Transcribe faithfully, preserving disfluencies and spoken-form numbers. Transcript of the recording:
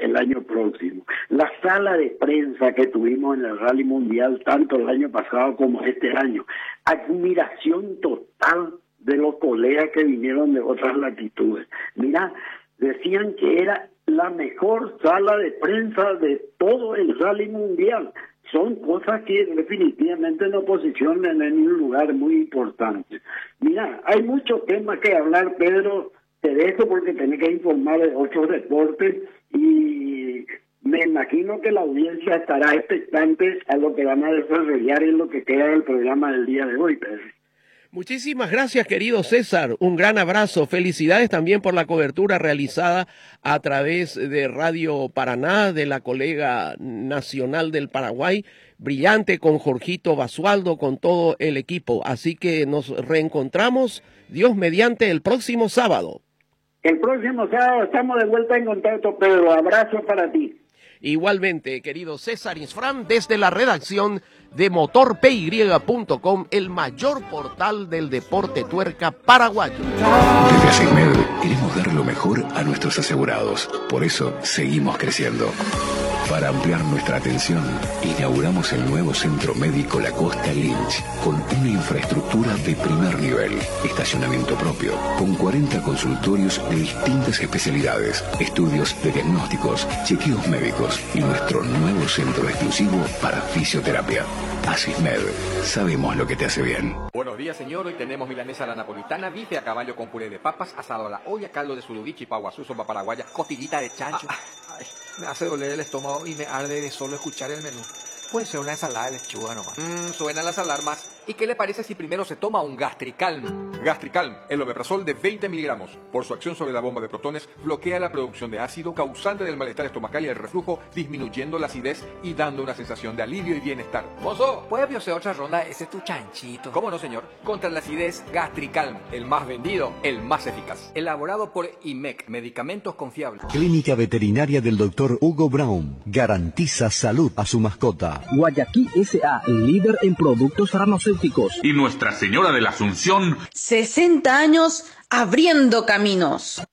el año próximo. La sala de prensa que tuvimos en el Rally Mundial, tanto el año pasado como este año, admiración total de los colegas que vinieron de otras latitudes. Mira, decían que era la mejor sala de prensa de todo el Rally Mundial. Son cosas que definitivamente nos posicionan en un lugar muy importante. Mira, hay muchos temas que hablar, Pedro. Te dejo porque tenés que informar de otros deportes y me imagino que la audiencia estará expectante a lo que van a desarrollar en lo que queda del programa del día de hoy, Pedro. Muchísimas gracias, querido César. Un gran abrazo. Felicidades también por la cobertura realizada a través de Radio Paraná, de la colega nacional del Paraguay. Brillante, con Jorgito Basualdo, con todo el equipo. Así que nos reencontramos, Dios mediante, el próximo sábado. El próximo sábado estamos de vuelta en contacto, Pedro. Abrazo para ti. Igualmente, querido César Isfrán, desde la redacción de motor p y punto com, el mayor portal del deporte tuerca paraguayo. Desde ASISMED queremos dar lo mejor a nuestros asegurados. Por eso seguimos creciendo. Para ampliar nuestra atención, inauguramos el nuevo Centro Médico La Costa Lynch, con una infraestructura de primer nivel, estacionamiento propio, con cuarenta consultorios de distintas especialidades, estudios de diagnósticos, chequeos médicos y nuestro nuevo centro exclusivo para fisioterapia. ASISMED, sabemos lo que te hace bien. Buenos días, señor. Hoy tenemos milanesa a la napolitana, bife a caballo con puré de papas, asado a la olla, caldo de surubí, paguazú, sopa paraguaya, costillita de chancho. Ah, ay, me hace doler el estómago y me arde de solo escuchar el menú. Puede ser una ensalada de lechuga nomás. Mmm, suenan las alarmas. ¿Y qué le parece si primero se toma un Gastricalm? Gastricalm, el omeprazol de veinte miligramos. Por su acción sobre la bomba de protones, bloquea la producción de ácido causante del malestar estomacal y el reflujo, disminuyendo la acidez y dando una sensación de alivio y bienestar. ¡Mozo! ¿Puede hacer otra ronda? Ese es tu chanchito. ¿Cómo no, señor? Contra la acidez, Gastricalm, el más vendido, el más eficaz. Elaborado por I M E C, medicamentos confiables. Clínica Veterinaria del doctor Hugo Brown. Garantiza salud a su mascota. Guayaquil S A, líder en productos farmacéuticos. Y Nuestra Señora de la Asunción. sesenta años abriendo caminos.